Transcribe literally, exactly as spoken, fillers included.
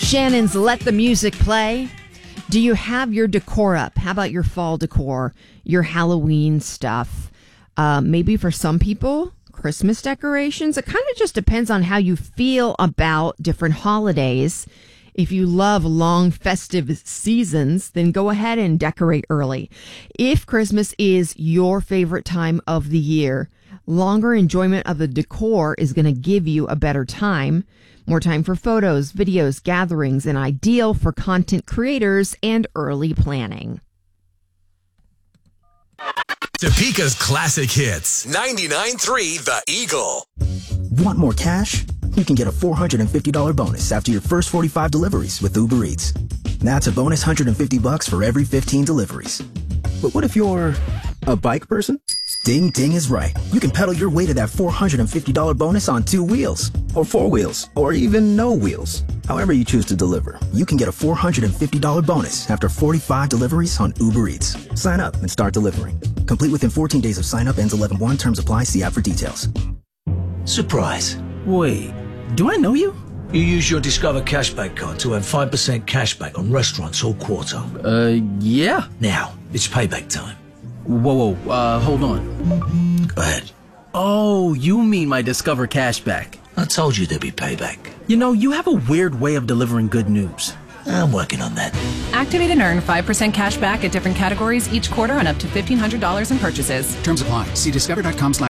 Shannon's Let the Music Play. Do you have your decor up? How about your fall decor, your Halloween stuff? Uh, maybe for some people, Christmas decorations. It kind of just depends on how you feel about different holidays. If you love long festive seasons, then go ahead and decorate early. If Christmas is your favorite time of the year, longer enjoyment of the decor is going to give you a better time. More time for photos, videos, gatherings, and ideal for content creators and early planning. Topeka's classic hits. ninety-nine point three The Eagle. Want more cash? You can get a four hundred fifty dollars bonus after your first forty-five deliveries with Uber Eats. That's a bonus one hundred fifty bucks for every fifteen deliveries. But what if you're a bike person? Ding Ding is right. You can pedal your way to that four hundred fifty dollars bonus on two wheels, or four wheels, or even no wheels. However you choose to deliver, you can get a four hundred fifty dollars bonus after forty-five deliveries on Uber Eats. Sign up and start delivering. Complete within fourteen days of sign up. Ends eleven one. Terms apply. See app for details. Surprise. Wait, do I know you? You use your Discover Cashback card to earn five percent cashback on restaurants all quarter. Uh, yeah. Now, it's payback time. Whoa, whoa, uh, hold on. Go ahead. Oh, you mean my Discover Cashback. I told you there'd be payback. You know, you have a weird way of delivering good news. I'm working on that. Activate and earn five percent cash back at different categories each quarter on up to fifteen hundred dollars in purchases. Terms apply. See discover dot com slash